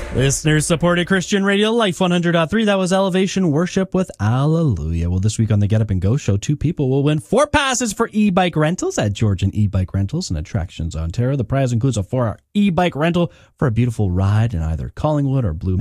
Listeners supported Christian Radio Life 100.3. That was Elevation Worship with Alleluia. Well, this week on the Get Up and Go show, 2 people will win 4 passes for e-bike rentals at Georgian E-Bike Rentals and Attractions Ontario. The prize includes a 4-hour e-bike rental for a beautiful ride in either Collingwood or Blue